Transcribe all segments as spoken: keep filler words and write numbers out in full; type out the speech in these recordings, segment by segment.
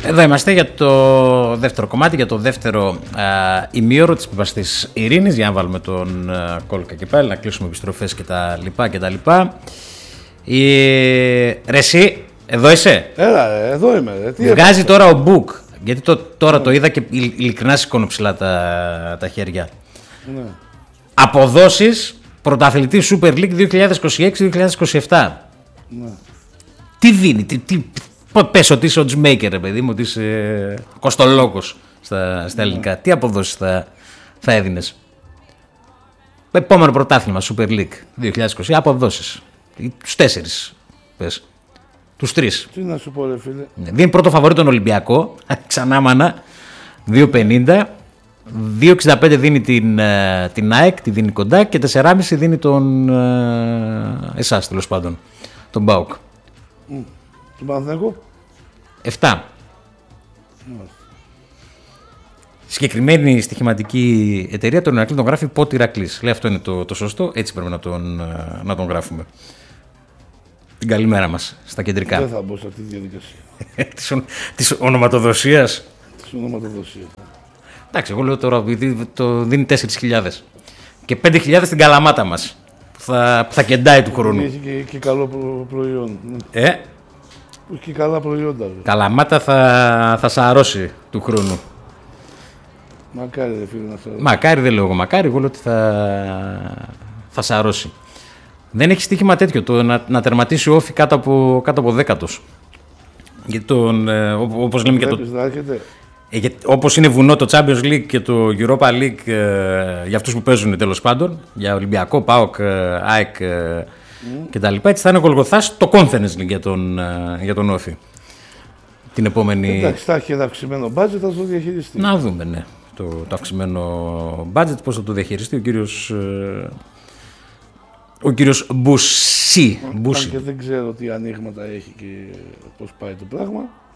Εδώ είμαστε για το δεύτερο κομμάτι, για το δεύτερο ημίωρο της πιπαστής ειρήνης. Για να βάλουμε τον α, κόλκα και πάλι, να κλείσουμε επιστροφές και τα λοιπά και τα λοιπά. Η... Ρε εσύ, εδώ είσαι? Έλα, εδώ είμαι. Ρε. Τι βγάζει έπρεπε. τώρα ο Μπουκ, γιατί το, τώρα ναι. το είδα και ειλικρινά σηκώνω ψηλά τα, τα χέρια. Ναι. Αποδόσεις πρωταθλητή Super League δύο χιλιάδες είκοσι έξι δύο χιλιάδες είκοσι επτά. Ναι. Τι δίνει, τι... τι... Πες ότι είσαι oddsmaker, ρε παιδί μου, ότι είσαι κοστολόγος στα, στα ελληνικά. Τι αποδόσεις θα, θα έδινες? Επόμενο πρωτάθλημα, Super League δύο χιλιάδες είκοσι, αποδόσεις. Τους τέσσερις, πες. Τους τρεις. Τι να σου πω, ρε φίλε. Δίνει πρώτο φαβορί τον Ολυμπιακό, ξανά μάνα, δύο πενήντα. δύο εξήντα πέντε δίνει την, την ΑΕΚ, τη δίνει κοντά και τέσσερα κόμμα πέντε δίνει τον εσάς, τέλος πάντων, τον ΠΑΟΚ. Mm. Τον Παναθηναϊκό. επτά. Mm. Συγκεκριμένη στοιχηματική εταιρεία τον Ηρακλή τον γράφει Πότη Ηρακλής. Λέει αυτό είναι το, το σωστό, έτσι πρέπει να τον, να τον γράφουμε. Την καλημέρα μας στα κεντρικά. Δεν θα μπω σε αυτή τη διαδικασία. της, ο, της ονοματοδοσίας. Της ονοματοδοσίας. Εντάξει, εγώ λέω τώρα το δίνει τέσσερις χιλιάδες και πέντε χιλιάδες στην Καλαμάτα μας που θα, που θα κεντάει του χρόνου. Έχει και, και καλό προ, προϊόν. Ε? Έχει και καλά προϊόντα. Ρε. Καλαμάτα θα, θα σαρώσει του χρόνου. Μακάρι δεν φίλε να σαρώσει. Μακάρι δεν λέω εγώ, μακάρι εγώ λέω ότι θα, θα σαρώσει. Δεν έχει στοίχημα τέτοιο το να, να τερματίσει ο Όφη κάτω από, κάτω από δέκατος. Γιατί τον, ε, όπως λέμε και το... Ε, για, όπως είναι βουνό το Champions League και το Europa League ε, για αυτούς που παίζουν τέλος πάντων, για Ολυμπιακό, ΠΑΟΚ, ε, ΑΕΚ ε, mm. κτλ. Έτσι θα είναι ο Γολγοθάς το Conference League για τον, ε, για τον Όφη. Την επόμενη... Εντάξει, θα έχει ένα αυξημένο budget, θα το διαχειριστεί. Να δούμε, ναι, το, το αυξημένο budget, πώς θα το διαχειριστεί ο κύριος, ε, ο κύριος Μπουσί. Αν και δεν ξέρω τι ανοίγματα έχει και πώς πάει το πράγμα.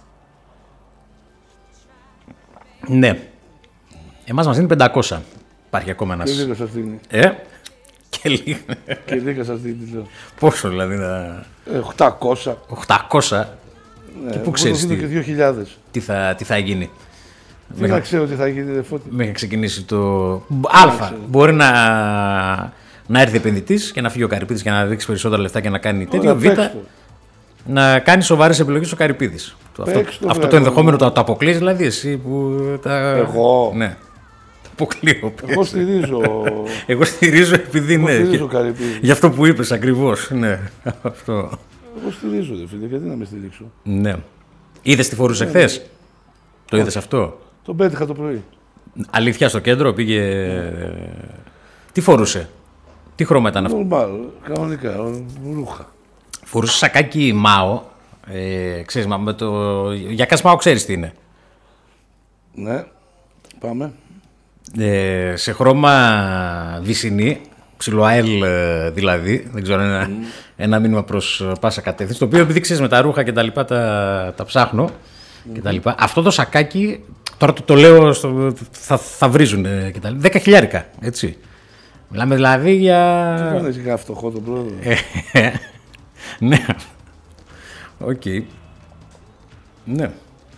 Ναι. Εμάς μας δίνει πεντακόσια. Υπάρχει ακόμα ένας. Και λίγα σας δίνει. Ε, και λίγα. Και λίγα σας δίνει. Πόσο δηλαδή να... Ε, οκτακόσια. οκτακόσια. Ναι, και πού ξέρεις τι, και δύο χιλιάδες. Τι, θα, τι θα γίνει. Τι Μέχρι... να ξέρω τι θα γίνει, δε Φώτη. Μέχρι ξεκινήσει το... Α, μπορεί να... να έρθει επενδυτής και να φύγει ο Καρυπίδης και να ρίξει περισσότερα λεφτά και να κάνει τέτοιο. Β, να κάνει σοβαρές επιλογές ο Καρυπίδης. Αυτό, αυτό το ενδεχόμενο το, το αποκλείς δηλαδή εσύ που τα... Εγώ. Ναι. Το αποκλείω. Εγώ στηρίζω. Εγώ στηρίζω επειδή Εγώ ναι. Στηρίζω Καρυπίδη. Γι' αυτό που είπες ακριβώς. Ναι. Αυτό. Εγώ στηρίζω δε φίλε, γιατί να με στηρίξω. Ναι. Είδες τι φορούσε χθες? Ναι. Το είδες αυτό? Τον πέτυχα το πρωί. Αλήθεια στο κέντρο πήγε... Mm. Τι φορούσε? Τι χρώμα ήταν αυτό? Νορμάλ, κανονικά, ρούχα. Φορούσε σακάκι Μάο, ε, ξέρεις, με το... για κας Μάο ξέρεις τι είναι. Ναι, πάμε. Ε, σε χρώμα βυσσινή, ψιλοαέλ δηλαδή, δεν ξέρω, ένα, mm. ένα μήνυμα προς πάσα κατεύθυνση, το οποίο επειδή ξέρεις με τα ρούχα και τα λοιπά τα, τα ψάχνω mm. και τα λοιπά. Αυτό το σακάκι, τώρα το, το λέω, στο, θα, θα βρίζουν και τα λοιπά, δέκα χιλιάρικα, έτσι. Μιλάμε δηλαδή για... Τι κάνεις για φτωχό τον πρόεδρο. Ναι. Οκ. Okay. Ναι.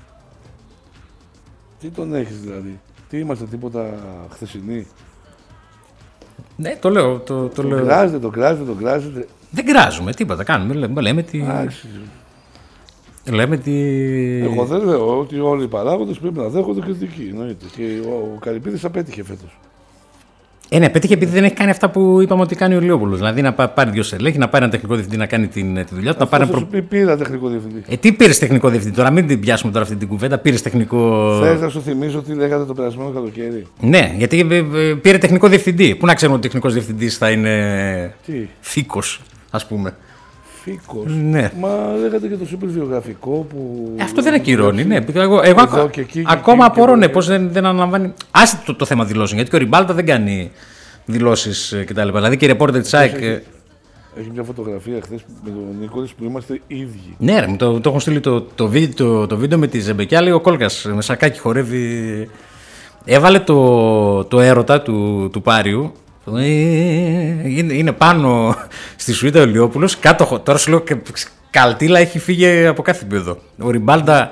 Τι τον έχεις δηλαδή? Τι είμαστε τίποτα χθεσινοί? Ναι, το λέω. Το, το, το λέω. κράζετε, το κράζετε, το κράζετε. Δεν κράζουμε, τίποτα κάνουμε. Λέμε, λέμε τι... Άξι. Λέμε τι... Εγώ δεν λέω ότι όλοι οι παράγοντες πρέπει να δέχονται κριτική. Εννοείται. Και ο, ο Καρυπίδης απέτυχε φέτος. Ε, ναι, πέτυχε επειδή δεν έχει κάνει αυτά που είπαμε ότι κάνει ο Ηλιόπουλος. Δηλαδή να πάρει δύο στελέχη, να πάρει ένα τεχνικό διευθυντή να κάνει την, τη δουλειά του. Αυτό να θα πάρει σου πει πήρα τεχνικό διευθυντή. Ε, τι πήρε τεχνικό διευθυντή τώρα, μην την πιάσουμε τώρα αυτή την κουβέντα. Πήρε τεχνικό. Θες να σου θυμίσω τι λέγατε το περασμένο καλοκαίρι? Ναι, γιατί πήρε τεχνικό διευθυντή. Πού να ξέρουμε ότι ο τεχνικός διευθυντής θα είναι. Τι? Φίκος, ας πούμε. Φίκος. Ναι. Μα λέγατε και το σούπερ βιογραφικό που. Ε, αυτό δεν ακυρώνει. Ναι. Εγώ, εγώ ακ... και εκεί, ακόμα απορώ ναι, πώς δεν, δεν αναλαμβάνει. Άσε το, το θέμα δηλώσεων. Γιατί και ο Ριμπάλτα δεν κάνει δηλώσεις κτλ. Δηλαδή και η ρεπόρτερ της ΑΕΚ. Έχει, έχει μια φωτογραφία χθες με τον Νίκολης που είμαστε ίδιοι. Ναι, ρε, το, το έχω στείλει το, το, βίντεο, το, το βίντεο με τη Ζεμπεκιά. Λέει ο Κόλκας με σακάκι χορεύει. Έβαλε το, το έρωτα του, του Πάριου. Είναι, είναι πάνω στη σουίτα ο Ηλιόπουλος. Κάτω, τώρα σου λέω καλτήλα έχει φύγει από κάθε επίπεδο. Ο Ριμπάλτα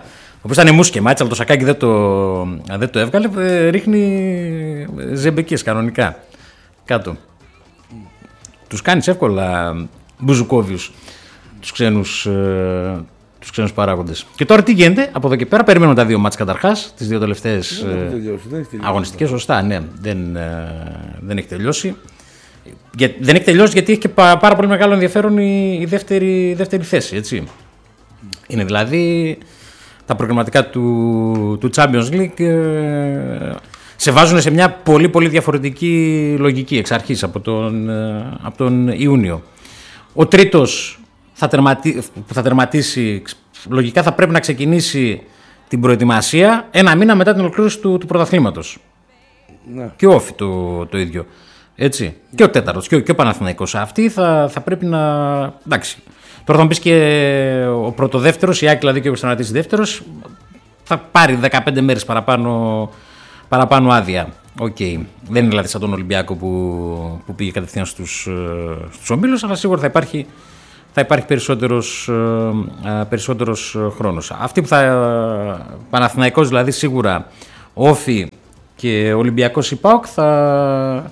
Όπως ήταν μουσκε μάτσα, αλλά το Σακάκι δεν το, δεν το έβγαλε, ρίχνει ζεμπεκίες κανονικά κάτω. Τους κάνεις εύκολα μπουζουκόβιους τους ξένους, ε, τους ξένους παράγοντες. Και τώρα τι γίνεται, από εδώ και πέρα περιμένουμε τα δύο μάτς καταρχάς, τις δύο τελευταίες ε, αγωνιστικές, σωστά, ναι, δεν, ε, δεν έχει τελειώσει. Για, δεν έχει τελειώσει γιατί έχει και πάρα πολύ μεγάλο ενδιαφέρον η, η, δεύτερη, η δεύτερη θέση, έτσι. Είναι δηλαδή τα προγραμματικά του, του Champions League ε, σε βάζουν σε μια πολύ πολύ διαφορετική λογική εξ αρχής από τον, ε, από τον Ιούνιο. Ο τρίτος θα τερματι, που θα τερματίσει λογικά θα πρέπει να ξεκινήσει την προετοιμασία ένα μήνα μετά την ολοκλήρωση του, του πρωταθλήματος. Ναι. Και ο Όφη το, το ίδιο. Έτσι. Και ο τέταρτος και ο, και ο Παναθηναϊκός. Αυτοί θα, θα πρέπει να. Εντάξει. Τώρα θα μου πεις και ο πρωτοδεύτερος, η Άκη δηλαδή και ο Σταματής δεύτερος, θα πάρει δεκαπέντε μέρες παραπάνω, παραπάνω άδεια. Οκ. Okay. Δεν είναι δηλαδή σαν τον Ολυμπιακό που, που πήγε κατευθείαν στους, στους ομίλους, αλλά σίγουρα θα υπάρχει, θα υπάρχει περισσότερος, περισσότερος χρόνος. Αυτοί που θα. Παναθηναϊκός δηλαδή σίγουρα, Όφη και Ολυμπιακός ή ΠΑΟΚ θα.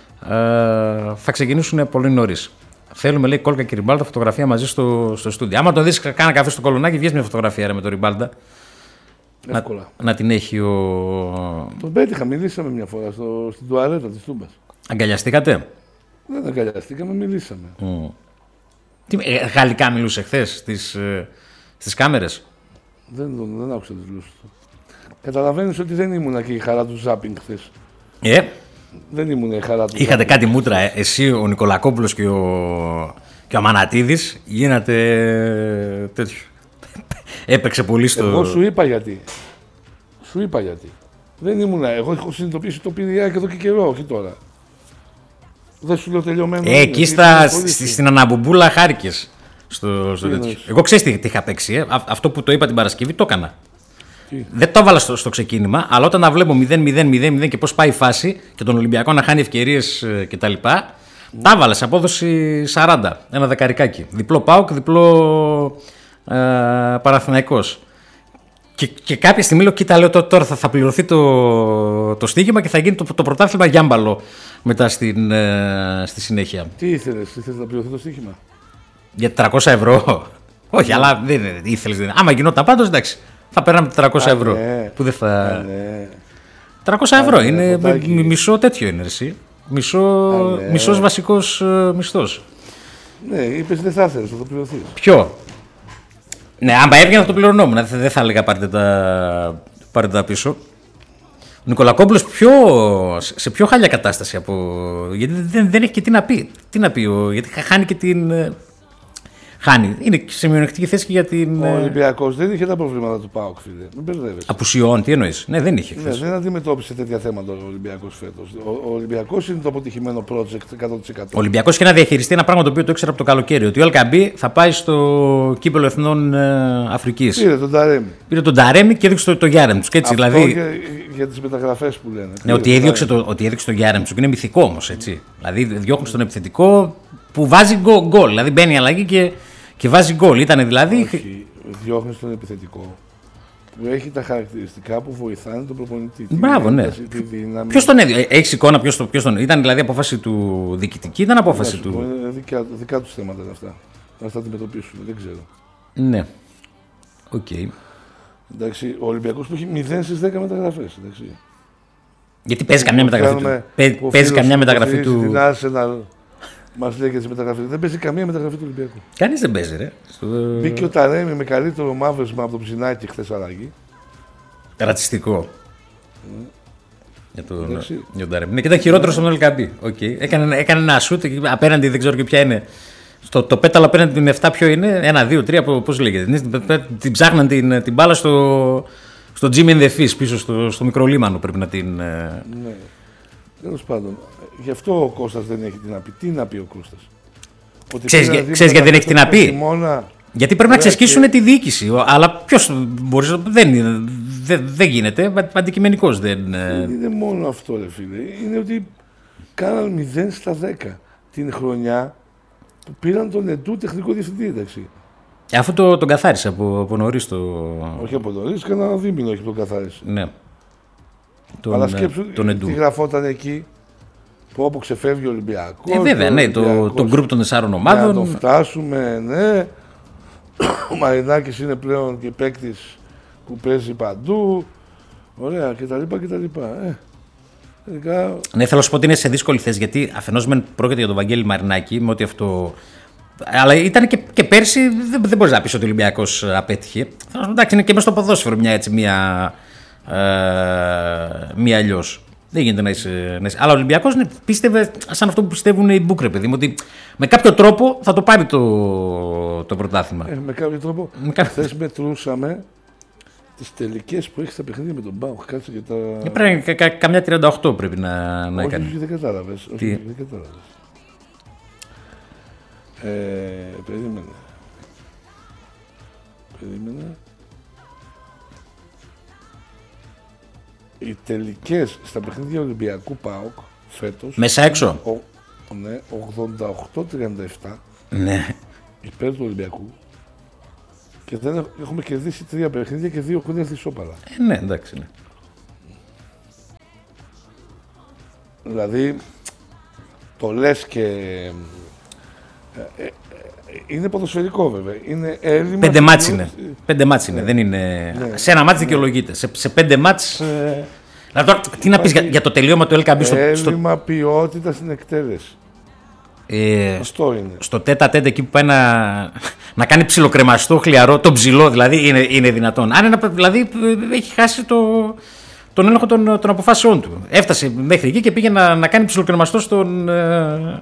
Uh, θα ξεκινήσουν πολύ νωρίς. Θέλουμε, λέει, Κόλκα και Ριμπάλτα φωτογραφία μαζί στο, στο στούντιο. Άμα το δεις, κάνα καφέ στο Κολονάκι, βγες μια φωτογραφία ρε, με τον Ριμπάλτα. Να, να την έχει ο. Τον πέτυχα, μιλήσαμε μια φορά στο, στην τουαλέτα της Τούμπας. Αγκαλιαστήκατε? Δεν αγκαλιαστήκαμε, μιλήσαμε. Mm. Τι, ε, γαλλικά μιλούσε χθες στις, ε, στις κάμερες? Δεν, δεν άκουσα τις γλώσσες του. Καταλαβαίνεις ότι δεν ήμουνα και η χαρά του ζάπινγκ χθες. Ε. Δεν ήμουν η χαρά του. Είχατε κάτι μούτρα, ε, εσύ, ο Νικολακόπουλος και ο, και ο Αμανατίδης, γίνατε τέτοιο. Έπαιξε πολύ στο. Εγώ σου είπα γιατί. Σου είπα γιατί. Δεν ήμουνα. Εγώ έχω συνειδητοποιήσει το πηδιάκι εδώ και καιρό, όχι τώρα. Δεν σου λέω τελειωμένο. Ε, εκεί στα, στη, στην Αναμπουμπούλα χάρηκες. Στο, στο τέτοιο. Εγώ ξέρεις τι, τι είχα παίξει. Ε. Αυτό που το είπα την Παρασκευή το έκανα. Τι? Δεν το έβαλα στο, στο ξεκίνημα, αλλά όταν να βλέπω μηδέν μηδέν μηδέν μηδέν και πώς πάει η φάση και τον Ολυμπιακό να χάνει ευκαιρίες κτλ. Mm. Τα έβαλα σε απόδοση σαράντα. Ένα δεκαρικάκι. Διπλό ΠΑΟΚ, διπλό ε, Παναθηναϊκός. Και, και κάποια στιγμή λέω: κοίτα, λέω, τώρα θα, θα πληρωθεί το, το στοίχημα και θα γίνει το, το πρωτάθλημα γιάμπαλο μετά στην, ε, στη συνέχεια. Τι ήθελες, ήθελες να πληρωθεί το στοίχημα? Για τριακόσια ευρώ. Όχι, mm. αλλά δεν ήθελες. Δεν. Άμα γινόταν πάντως, εντάξει. Θα παίρναμε τριακόσια ευρώ. Ναι. Που δεν θα. Α, ναι. τριακόσια ευρώ ναι, είναι ναι, μισό τέτοιο είναι εσύ. Μισό, ναι. Μισός βασικός uh, μισθός. Ναι, είπες δεν θα ήθελες να το πληρωθείς. Ποιο? Ναι, άμα έβγαινε θα το πληρωνόμουν. Δεν θα έλεγα πάρτε τα, πάρτε τα πίσω. Ο Νικολακόπουλος πιο, σε πιο χάλια κατάσταση από. Γιατί δεν, δεν έχει και τι να πει. Τι να πει, ο, γιατί χάνει και την. Χάνει. Είναι σε μειονεκτική θέση και για την. Ο Ολυμπιακός δεν είχε τα προβλήματα του ΠΑΟΚ, φίλε. Μην μπερδεύεσαι. Απουσιών, τι εννοείς? Ναι, δεν είχε. Ναι, δεν αντιμετώπισε τέτοια θέματα ο Ολυμπιακός φέτος. Ο, ο Ολυμπιακός είναι το αποτυχημένο project εκατό τοις εκατό. Ο Ολυμπιακός είχε να διαχειριστεί ένα πράγμα το οποίο το ήξερα από το καλοκαίρι. Ότι ο Αλκαμπή θα πάει στο κύπελλο Εθνών ε, Αφρικής. Πήρε τον Ταρέμι. Πήρε τον Ταρέμι και έδειξε το, το Γιάρεμτσουκ. Αυτό δηλαδή. Για, για τις μεταγραφές που λένε. Ναι, ότι έδειξε το, ότι έδειξε το Γιάρεμτσουκ είναι μυθικό όμως. Δηλαδή διώχνει τον επιθετικό που βάζει γκολ. Δηλαδή μπαίνει αλλαγή και. Και βάζει γκολ, ήταν δηλαδή. Όχι, διώχνει τον επιθετικό που έχει τα χαρακτηριστικά που βοηθάνε τον προπονητή. Μπράβο, ναι. Ποιος τον έδιωξε, έχει εικόνα ποιος το, ποιος τον. Ήταν δηλαδή απόφαση του διοικητική, ήταν απόφαση του. Είναι δικά, δικά του θέματα αυτά. Να τα αντιμετωπίσουν, δεν ξέρω. Ναι. Οκ. Okay. Εντάξει, ο Ολυμπιακός που έχει μηδέν στις δέκα μεταγραφές. Εντάξει. Γιατί παίζει καμιά μεταγραφή του. Παίζει καμιά μεταγραφή του. Την Arsenal. Μας λέει και τις μεταγραφές. Δεν παίζει καμία μεταγραφή του Ολυμπιακού. Κανείς δεν παίζει, ρε. Στο... Μπήκε ο Ταρέμι με καλύτερο μαύρισμα από το Ψινάκι χθες αλλαγή. Ρατσιστικό. Mm. Για τον το Ταρέμι. Ναι, και ήταν χειρότερο στον Ελκαμπή. Okay. Έκανε, έκανε ένα σούτ απέναντι, δεν ξέρω και ποια είναι. Στο, το πέταλο απέναντι την εφτά ποιο είναι. Ένα, δύο, τρία, πώς λέγεται. Την ψάχναν την, την μπάλα στο, στο Jimmy in the Fish πίσω στο, στο μικρό λίμανο πρέπει να την. Ναι. Τέλος πάντων. Γι' αυτό ο Κώστας δεν έχει τι να πει. Τι να πει ο Κώστας? Ξέρεις γιατί δεν έχει τι να πει? Χειμώνα, γιατί πρέπει να ξεσκίσουν και... τη διοίκηση. Αλλά ποιος μπορεί να. Δεν, δεν, δεν γίνεται. Αντικειμενικός δεν. Δεν είναι μόνο αυτό, ρε φίλε. Είναι ότι κάναν μηδέν στα δέκα την χρονιά που πήραν τον Εντού τεχνικό διευθυντή, εντάξει. Αφού το, τον καθάρισε από, από νωρίς το. Όχι από νωρίς, κανένα δίμηνο έχει τον καθάρισε. Ναι. Τον, Αλλά σκέψου τον τι γραφόταν εκεί που όπου ξεφεύγει ο Ολυμπιακός. Ε, βέβαια, ναι, το, το γκρουπ των τεσσάρων ομάδων. Για να το φτάσουμε, ναι. Ο Μαρινάκης είναι πλέον και παίκτης που παίζει παντού. Ωραία, κτλ. κτλ. Ε, τελικά... Ναι, θέλω να σου πω ότι είναι σε δύσκολη θέση γιατί αφενός μεν πρόκειται για τον Βαγγέλη Μαρινάκη με ότι αυτό. Αλλά ήταν και, και πέρσι, δεν, δεν μπορεί να πει ότι ο Ολυμπιακός απέτυχε. Εντάξει, είναι και μέσα στο ποδόσφαιρο μια έτσι, μια, ε, μια αλλιώς. Δεν γίνεται να είσαι. Να είσαι. Αλλά ο Ολυμπιακός ναι, πίστευε σαν αυτό που πιστεύουν οι Μπούκρε, παιδί μου, ότι με κάποιο τρόπο θα το πάρει το, το πρωτάθλημα. Ε, με κάποιο τρόπο. Χθες μετρούσαμε τις τελικές που έχει στα παιχνίδια με τον Μπάουκ. Κάτσε και τα. Ε, πρέπει, κα, κα, καμιά τριάντα οκτώ πρέπει να, να όχι, έκανε. Όχι, δεν κατάλαβες. Όχι, δεν κατάλαβες. Ε, περίμενε. Περίμενε. Οι τελικές στα παιχνίδια Ολυμπιακού ΠΑΟΚ φέτος. Μέσα έξω. Ο, ναι, ογδόντα οκτώ τριάντα επτά. Ναι. Υπέρ του Ολυμπιακού. Και δεν έχουμε κερδίσει τρία παιχνίδια και δύο έχουν έρθει ισόπαλα. Ε, ναι, εντάξει. Ναι. Δηλαδή, το λες και... Ε, ε, είναι ποδοσφαιρικό βέβαια. Είναι έλλειμμα. Πέντε μάτς είναι. Πέντε μάτς είναι. Ναι. Δεν είναι... Ναι. Σε ένα μάτς δικαιολογείται. Σε, σε πέντε μάτς. Ε... Δηλαδή, τώρα, τι να πεις για, για το τελείωμα του Ελ Καμπί στο. Έλλειμμα στο... ποιότητα στην εκτέλεση. Ε, Αυτό είναι. Στο τέτα τέτα εκεί που πάει να, να κάνει ψιλοκρεμαστό, χλιαρό, τον ψηλό δηλαδή είναι, είναι δυνατόν. Αν είναι, δηλαδή έχει χάσει το, τον έλεγχο των, των αποφάσεών του. Έφτασε μέχρι εκεί και πήγε να, να κάνει ψιλοκρεμαστό στον, ε,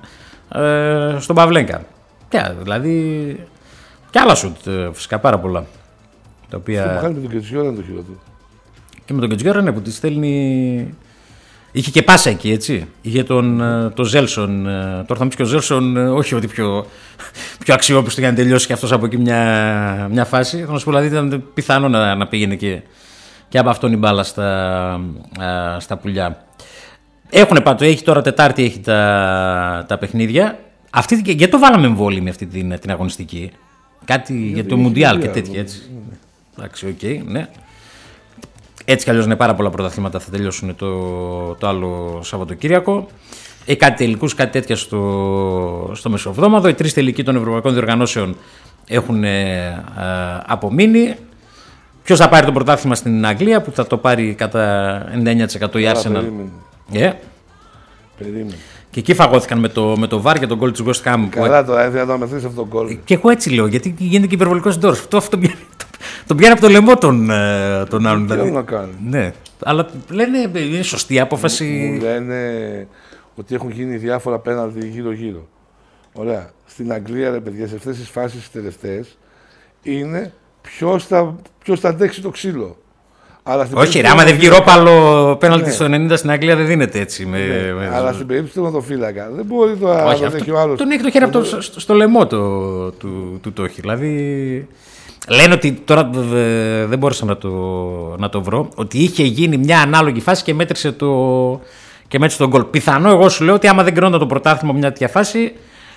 ε, στον Παυλέγκα. Και, δηλαδή. Και άλλα σουτ φυσικά πάρα πολλά. Τα οποία... Αυτό που κάνει με τον Κετζιόρα είναι το χειρότερο. Και με τον Κετζιόρα ναι, που τη στέλνει. Είχε και πάσα εκεί, έτσι. Είχε τον, τον Ζέλσον. Τώρα θα μου πει και ο Ζέλσον, όχι ότι πιο, πιο αξιόπιστο για να τελειώσει και αυτό από εκεί μια, μια φάση. Θα να σου πω, δηλαδή ήταν πιθανό να, να πήγαινε και, και από αυτόν η μπάλα στα, α, στα πουλιά. Έχουν πάντως, έχει τώρα Τετάρτη έχει τα, τα παιχνίδια. Αυτή, γιατί το βάλαμε εμβόλυμη με αυτή την, την αγωνιστική. Κάτι για, για το Μουντιάλ και τέτοια, έτσι. Mm. Εντάξει, οκ, okay, ναι. Έτσι κι αλλιώς είναι πάρα πολλά πρωταθλήματα, θα τελειώσουν το, το άλλο Σαββατοκύριακο. Έχει κάτι τελικούς, κάτι τέτοια στο, στο μεσοβδόμαδο. Οι τρεις τελικοί των ευρωπαϊκών διοργανώσεων έχουν ε, απομείνει. Ποιος θα πάρει το πρωτάθλημα στην Αγγλία, που θα το πάρει κατά ενενήντα εννέα τοις εκατό η Arsenal. Yeah. Περίμενε. Και εκεί φαγώθηκαν με το, με το βαρ για τον γκολ της West Ham. Καλά τώρα, δεν θα το αμεθείς αυτό το γκολ. Και εγώ έτσι λέω, γιατί γίνεται και υπερβολικός ντόρος. Αυτό, αυτό τον πιάνει από το λαιμό τον, τον άλλον. Τι να κάνει. Ναι, αλλά λένε είναι σωστή απόφαση. Μου λένε ότι έχουν γίνει διάφορα πέναλτι γύρω-γύρω. Ωραία. Στην Αγγλία, ρε παιδιά, σε αυτές τις φάσεις τις τελευταίες, είναι ποιος θα, ποιος θα αντέξει το ξύλο. Αλλά όχι, ρε, άμα δεν βγει ρόπαλο πέναλτι ναι. στο ενενήντα στην Αγγλία δεν δίνεται έτσι. Με, ναι, με... Αλλά στην περίπτωση του τερματοφύλακα δεν μπορεί το να το έχει ο άλλος. Τον έχει το χέρι από το, στο, στο λαιμό το, του, του το έχει. Δηλαδή. Λένε ότι τώρα δεν μπόρεσα να το, να το βρω. Ότι είχε γίνει μια ανάλογη φάση και μέτρησε, το, και μέτρησε τον γκολ. Πιθανό, εγώ σου λέω ότι άμα δεν κρίνονταν το πρωτάθλημα μια τέτοια φάση.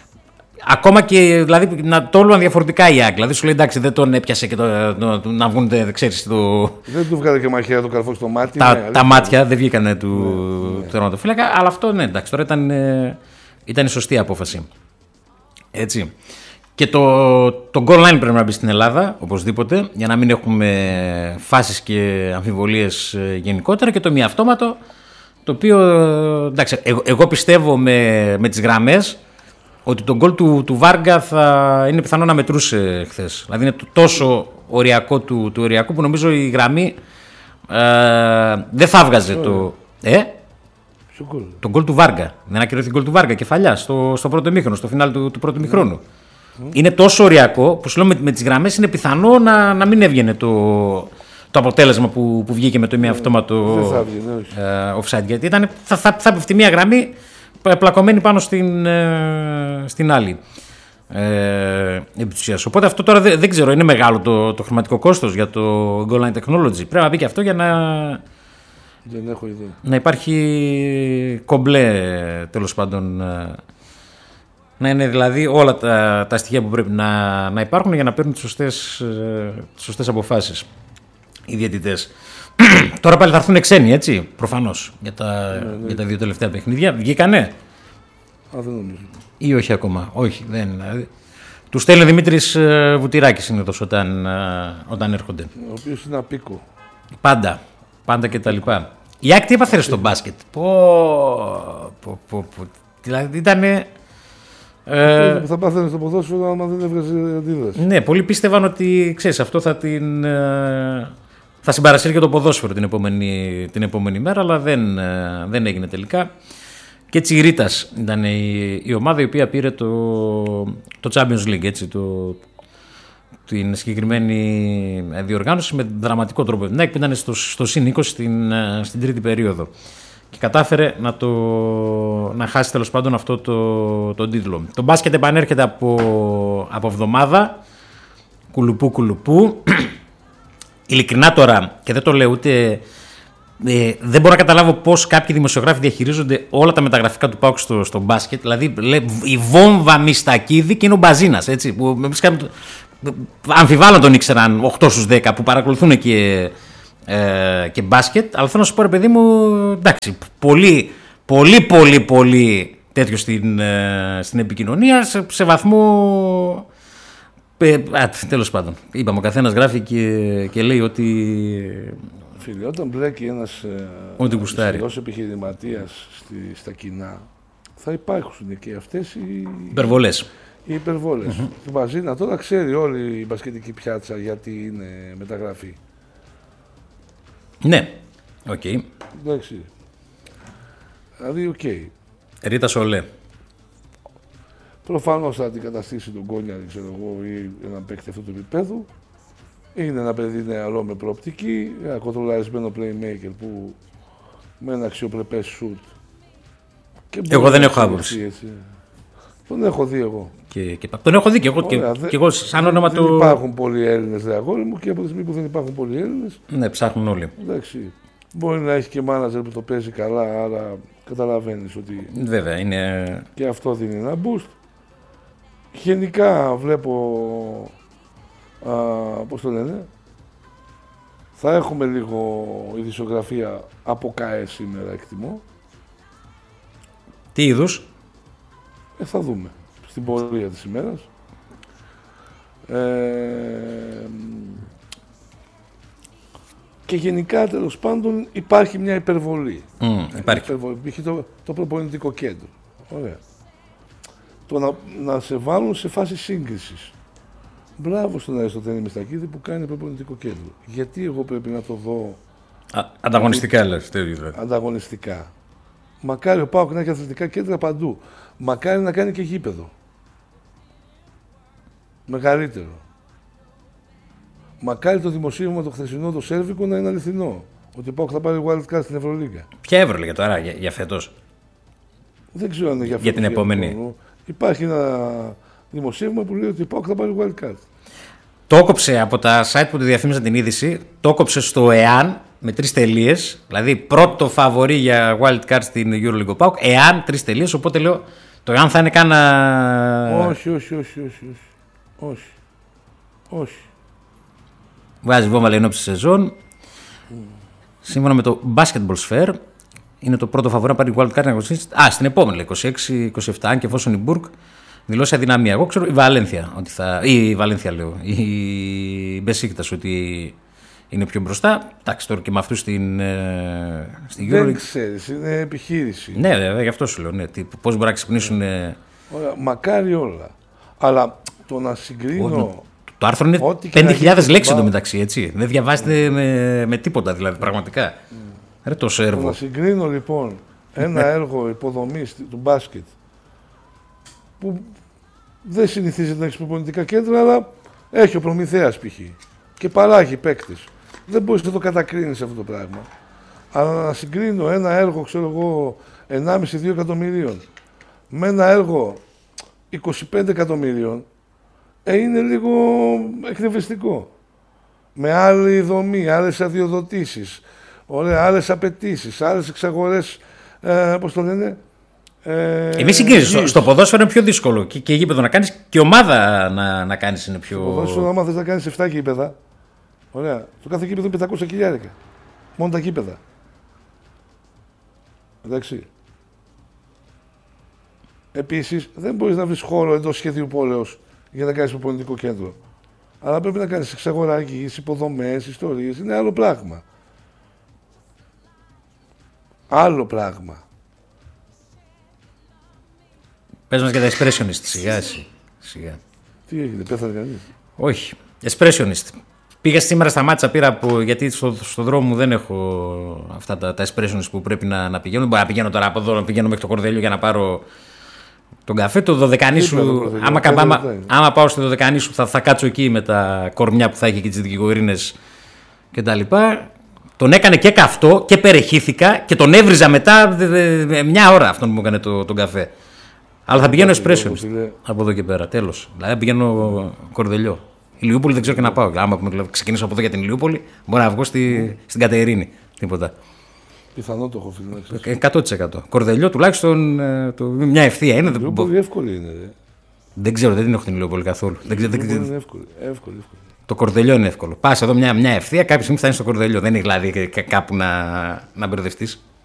Ακόμα και δηλαδή, να το όλουν διαφορετικά οι Άγγλοι. Δηλαδή σου λέει εντάξει, δεν τον έπιασε και το, το, το, να βγουν, δεν ξέρεις. Το... Δεν του βγάλε και μαχαίρα το καρφό στο μάτι. Τα, ναι, τα μάτια δεν βγήκανε του, ναι, του ναι. τερματοφύλακα. Αλλά αυτό ναι, εντάξει, τώρα ήταν, ήταν η σωστή απόφαση. Έτσι. Και το, το goal line πρέπει να μπει στην Ελλάδα, οπωσδήποτε, για να μην έχουμε φάσεις και αμφιβολίες γενικότερα. Και το μη αυτόματο, το οποίο, εντάξει, εγώ, εγώ πιστεύω με, με τις γραμμές ότι το γκολ του, του Βάργκα θα είναι πιθανό να μετρούσε χθες. Δηλαδή είναι τόσο οριακό του, του οριακού που νομίζω η γραμμή ε, δεν θα βγάζε το... Ε? Το γκολ του Βάργκα. Δεν ακυρώθηκε γκολ του Βάργκα, κεφαλιά, στο, στο πρώτο ημίχρονο, στο φινάλ του, του πρώτου ημιχρόνου. Mm. Είναι τόσο οριακό που σου λέω με, με τις γραμμές είναι πιθανό να, να μην έβγαινε το, το αποτέλεσμα που, που βγήκε με το ημιαυτόματο uh, offside. Γιατί ήταν, θα, θα, θα πέφτει μία γραμμή πλακωμένη πάνω στην, uh, στην άλλη. Ε, Οπότε αυτό τώρα δεν, δεν ξέρω, είναι μεγάλο το, το χρηματικό κόστος για το Goal Line Technology. Πρέπει να μπει και αυτό για να, δεν έχω ιδέα. να υπάρχει κομπλέ τέλος πάντων Να είναι δηλαδή όλα τα, τα στοιχεία που πρέπει να, να υπάρχουν για να παίρνουν τις σωστές, τις σωστές αποφάσεις οι διαιτητές. Τώρα πάλι θα έρθουν ξένοι, έτσι, προφανώς, για τα, ναι, ναι. για τα δύο τελευταία παιχνίδια. Βγήκανε. Α, δεν νομίζω. Ή όχι ακόμα. Όχι, δεν. Του στέλνει ο Δημήτρης Βουτυράκης συνήθως όταν, όταν έρχονται. Ο οποίος είναι απίκο. Πάντα. Πάντα και τα λοιπά. Η ΑΕΚ τι έπαθε στο μπάσκετ. Πω, πω, πω, πω. Δηλαδή ήταν. Ε, θα πάθαινε στο ποδόσφαιρο άμα δεν έβγαζε αντίδραση. Ναι, πολλοί πίστευαν ότι ξέρεις, αυτό θα την. Ε, θα συμπαρασύρει και το ποδόσφαιρο την επόμενη, την επόμενη μέρα, αλλά δεν, ε, δεν έγινε τελικά. Και έτσι η Ρίτας ήταν η, η ομάδα η οποία πήρε το, το Champions League, έτσι, το, την συγκεκριμένη διοργάνωση με δραματικό τρόπο. Ναι, που ήταν στο, στο συν είκοσι στην, στην τρίτη περίοδο. Και κατάφερε να, το, να χάσει τέλος πάντων αυτό το, το τίτλο. Το μπάσκετ επανέρχεται από, από εβδομάδα. Κουλουπού κουλουπού. Ειλικρινά τώρα, και δεν το λέω ούτε... Ε, δεν μπορώ να καταλάβω πώς κάποιοι δημοσιογράφοι διαχειρίζονται όλα τα μεταγραφικά του ΠΑΟΚ στο, στο μπάσκετ. Δηλαδή, λέ, η βόμβα Μιστακίδη και είναι ο Μπαζίνας. Έτσι, που, αμφιβάλλον τον ήξεραν οκτώ στους δέκα που παρακολουθούν και, ε, και μπάσκετ. Αλλά θέλω να σου πω, ρε παιδί μου, εντάξει, πολύ, πολύ, πολύ, πολύ τέτοιο στην, ε, στην επικοινωνία σε, σε βαθμό. Ε, α, τέλος πάντων, είπαμε, ο καθένας γράφει και, και λέει ότι. Φίλε, όταν μπλέκει ένας ισχυρός επιχειρηματίας στη, στα κοινά, θα υπάρχουν και αυτές οι υπερβολές. Οι υπερβόλες. Mm-hmm. Του Μπαζίνα τώρα ξέρει όλη η μπασκετική πιάτσα γιατί είναι μεταγραφή. Ναι, οκ. Okay. Εντάξει. Δηλαδή, οκ. Okay. Ρίτα Σολέ. Προφανώς θα αντικαταστήσει τον Κόνια, ξέρω εγώ, ή έναν παίκτη αυτού του επίπεδου. Είναι ένα παιδί νεαρό με προοπτική, ένα κοντρολαρισμένο playmaker που με ένα αξιοπρεπές σουτ. Εγώ δεν έχω άποψη. Τον έχω δει εγώ. Και, και, τον έχω δει και εγώ. Ωραία, και, δε, και εγώ σαν όνομα δεν του. Δεν υπάρχουν πολλοί Έλληνες, δε αγόρι μου, και από τη στιγμή που δεν υπάρχουν πολλοί Έλληνες. Ναι, ψάχνουν όλοι. Εντάξει. Μπορεί να έχει και μάνατζερ που το παίζει καλά, άρα καταλαβαίνεις ότι. Βέβαια, είναι. Και αυτό δίνει ένα boost. Γενικά βλέπω. Α, πώς το λένε. Θα έχουμε λίγο ειδησιογραφία από ΚΑΕ σήμερα, εκτιμώ. Τι είδους? Ε, θα δούμε στην πορεία της ημέρας. Ε, και γενικά, τέλος πάντων, υπάρχει μια υπερβολή. Mm, υπάρχει. Υπερβολή. Είχε το, το προπονητικό κέντρο. Ωραία. Το να, να σε βάλουν σε φάση σύγκρισης. Μπράβο στον Αριστοτέλη Μιστακίδη που κάνει προπονητικό κέντρο. Γιατί εγώ πρέπει να το δω. Α, ανταγωνιστικά, λες. Δηλαδή. Ανταγωνιστικά. Μακάρι ο ΠΑΟΚ να έχει αθλητικά κέντρα παντού. Μακάρι να κάνει και γήπεδο. Μεγαλύτερο. Μακάρι το δημοσίευμα το χθεσινό, το σέρβικο, να είναι αληθινό. Ότι ο ΠΑΟΚ θα πάρει wild card στην Ευρωλίγκα. Ποια Ευρωλίγκα τώρα, για, για φέτος? Δεν ξέρω αν είναι για φέτος. Για την επόμενη. Για υπάρχει ένα δημοσίευμα που λέει ότι ο ΠΑΟΚ θα πάρει wild card. Το έκοψε από τα site που τη διαφήμισαν την είδηση, το έκοψε στο εάν με τρεις τελείες. Δηλαδή πρώτο φαβορί για wild card στην EuroLeague ΠΑΟΚ, εάν τρεις τελείες. Οπότε λέω το εάν θα είναι κάνα. Όχι, όχι, όχι, όχι. Όχι. Όχι. Βγάζει βόμβα λέει ενόψη σεζόν. Mm. Σύμφωνα με το Basketball Sphere, είναι το πρώτο φαβορί να πάρει wild card. Α, στην επόμενη είκοσι έξι είκοσι επτά, αν και εφόσον η Μπουργκ δηλώσει αδυναμία. Εγώ ξέρω η Βαλένθια, ότι θα, ή η Βαλένθια λέω, η Μπεσίκτας ότι είναι πιο μπροστά. Εντάξει, τώρα και με αυτούς στην, στην EuroLeague. Δεν ξέρεις, είναι επιχείρηση. Ναι, βέβαια, γι' αυτό σου λέω. Ναι. Πώς μπορεί να ξυπνήσουν. Ωραία, μακάρι όλα. Αλλά το να συγκρίνω. Ο, το άρθρο είναι πέντε χιλιάδες λέξεις εντωμεταξύ, έτσι. Δεν διαβάζετε mm. με, με τίποτα, δηλαδή, πραγματικά. Mm. Ρε το σέρβο. Το να συγκρίνω λοιπόν ένα έργο υποδομής του μπάσκετ που δεν συνηθίζεται να έχει προπονητικά κέντρα, αλλά έχει ο Προμηθέας π.χ. και παράγει παίκτες. Δεν μπορείς να το κατακρίνεις αυτό το πράγμα. Αλλά να συγκρίνω ένα έργο, ξέρω εγώ, ενάμιση με δύο εκατομμυρίων με ένα έργο είκοσι πέντε εκατομμυρίων, ε, είναι λίγο εκνευριστικό. Με άλλη δομή, άλλες αδειοδοτήσεις, άλλες απαιτήσεις, άλλες εξαγορές, ε, πώς το λένε, Ε, Εμείς συγκρίνεις. Στο, στο ποδόσφαιρο είναι πιο δύσκολο. Και, και γήπεδο να κάνεις και ομάδα να, να κάνεις είναι πιο. Στο ποδόσφαιρο, άμα θες να κάνεις επτά γήπεδα, ωραία, το κάθε γήπεδο είναι πεντακόσια χιλιάρικα. Μόνο τα γήπεδα. Εντάξει. Επίσης, δεν μπορείς να βρεις χώρο εντός σχεδίου πόλεως για να κάνεις προπονητικό κέντρο. Αλλά πρέπει να κάνεις εξαγοράκεις, υποδομές, ιστορίες. Είναι άλλο πράγμα. Άλλο πράγμα. Πες μας για τα expressionist, σιγά εσύ. Σιγά. Τι έγινε, πέθανε κανείς? Όχι. Expressionist. Πήγα σήμερα στα μάτσα, πήρα από, γιατί στο, στο δρόμο μου δεν έχω αυτά τα, τα expressionist που πρέπει να, να πηγαίνω. Δεν μπορώ να πηγαίνω τώρα από εδώ, να πηγαίνω μέχρι το Κορδέλιο για να πάρω τον καφέ. Το Δωδεκανήσου, άμα, άμα, άμα πάω στο Δωδεκανήσου θα, θα κάτσω εκεί με τα κορμιά που θα έχει και τις δικηγορίνες κτλ. Τον έκανε και καυτό και περεχήθηκα και τον έβριζα μετά δε, δε, δε, μια ώρα αυτόν που μου έκανε το, τον καφέ. Αλλά θα πηγαίνω expressionist από εδώ και πέρα. Τέλος. Δηλαδή θα πηγαίνω Κορδελιό. Η Ηλιούπολη δεν ξέρω και να πάω. Άμα ξεκινήσω από εδώ για την Ηλιούπολη, μπορώ να βγω στη, mm. στην Κατερίνη. Τίποτα. Πιθανό το έχω φίλε. εκατό τοις εκατό. Κορδελιό τουλάχιστον το, μια ευθεία είναι. Η Ηλιούπολη εύκολη είναι. Ρε. Δεν ξέρω, δεν την έχω την Ηλιούπολη καθόλου. Η Ηλιούπολη είναι εύκολη. εύκολη, εύκολη. Το Κορδελιό είναι εύκολο. Πα εδώ μια, μια ευθεία, κάποια στιγμή θα είναι στο Κορδελιό. Δεν είναι δηλαδή κάπου να, να μπερδευτεί.